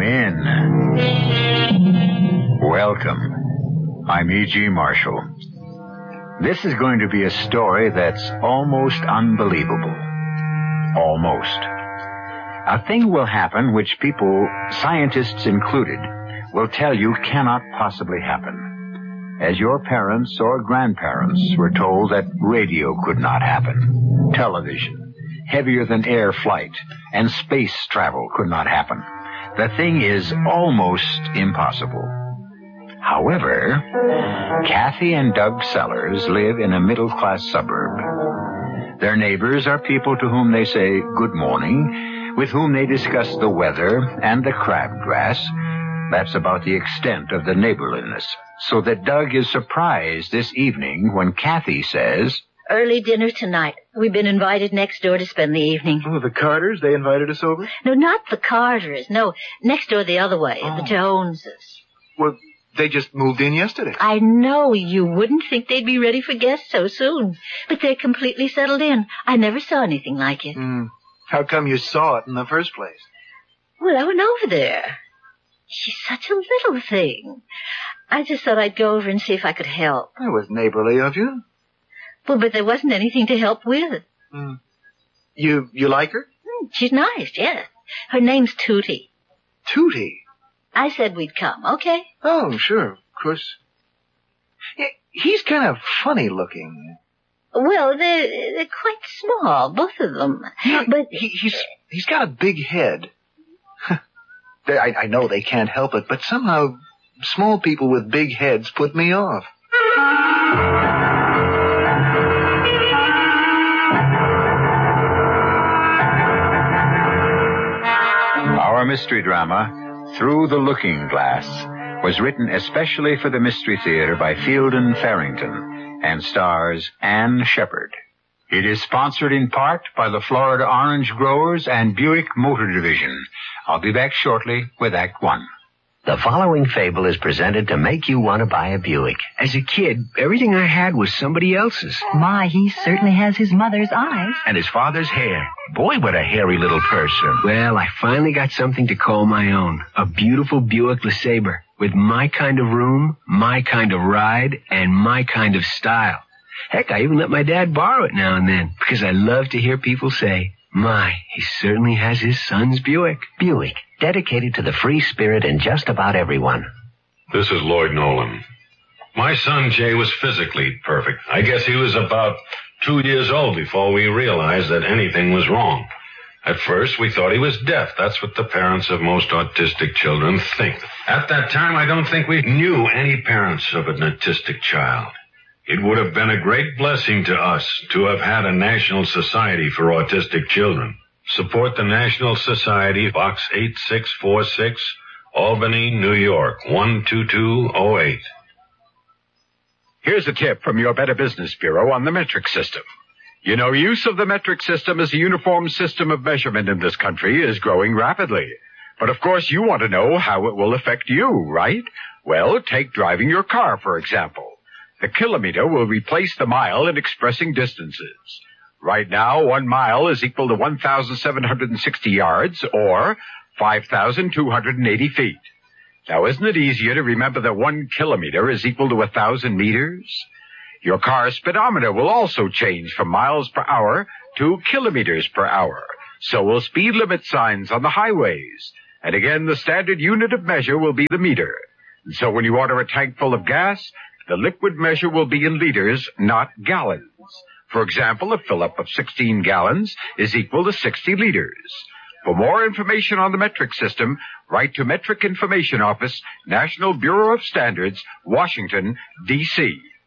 in. Welcome. I'm E.G. Marshall. This is going to be a story that's almost unbelievable. Almost. A thing will happen which people, scientists included, will tell you cannot possibly happen. As your parents or grandparents were told that radio could not happen, television, heavier than air flight, and space travel could not happen. The thing is almost impossible. However, Kathy and Doug Sellers live in a middle-class suburb. Their neighbors are people to whom they say good morning, with whom they discuss the weather and the crabgrass. That's about the extent of the neighborliness. So that Doug is surprised this evening when Kathy says, "Early dinner tonight. We've been invited next door to spend the evening." Oh, the Carters, they invited us over? No, not the Carters. No, next door the other way, Oh. the Joneses. Well, they just moved in yesterday. I know you wouldn't think they'd be ready for guests so soon, but they're completely settled in. I never saw anything like it. How come you saw it in the first place? Well, I went over there. She's such a little thing. I just thought I'd go over and see if I could help. That was neighborly of you. Well, but there wasn't anything to help with. You like her? She's nice, yes. Her name's Tootie. Tootie? I said we'd come, okay? Oh, sure, of course. Yeah, he's kind of funny looking. Well, they're quite small, both of them. But he's got a big head. I know they can't help it, but somehow small people with big heads put me off. Our mystery drama, Through the Looking Glass, was written especially for the Mystery Theater by Fielden Farrington and stars Ann Shepard. It is sponsored in part by the Florida Orange Growers and Buick Motor Division. I'll be back shortly with Act One. The following fable is presented to make you want to buy a Buick. As a kid, everything I had was somebody else's. My, he certainly has his mother's eyes. And his father's hair. Boy, what a hairy little person. Well, I finally got something to call my own. A beautiful Buick LeSabre. With my kind of room, my kind of ride, and my kind of style. Heck, I even let my dad borrow it now and then, because I love to hear people say, "My, he certainly has his son's Buick." Buick, dedicated to the free spirit in just about everyone. This is Lloyd Nolan. My son Jay was physically perfect. I guess he was about 2 years old before we realized that anything was wrong. At first, we thought he was deaf. That's what the parents of most autistic children think. At that time, I don't think we knew any parents of an autistic child. It would have been a great blessing to us to have had a National Society for Autistic Children. Support the National Society, Box 8646, Albany, New York, 12208. Here's a tip from your Better Business Bureau on the metric system. You know, use of the metric system as a uniform system of measurement in this country is growing rapidly. But of course you want to know how it will affect you, right? Well, take driving your car, for example. The kilometer will replace the mile in expressing distances. Right now, 1 mile is equal to 1,760 yards, or 5,280 feet. Now, isn't it easier to remember that 1 kilometer is equal to 1,000 meters? Your car's speedometer will also change from miles per hour to kilometers per hour. So will speed limit signs on the highways. And again, the standard unit of measure will be the meter. And so when you order a tank full of gas, the liquid measure will be in liters, not gallons. For example, a fill-up of 16 gallons is equal to 60 liters. For more information on the metric system, write to Metric Information Office, National Bureau of Standards, Washington, D.C.